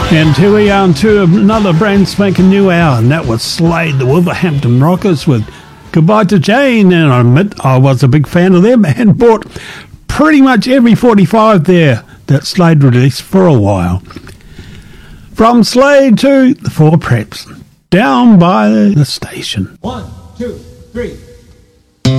And here we are to another brand spanking new hour, and that was Slade, the Wolverhampton Rockers, with Goodbye to Jane. And I admit I was a big fan of them and bought pretty much every 45 there that Slade released for a while. From Slade to the Four Preps, down by the station. 1, 2, 3.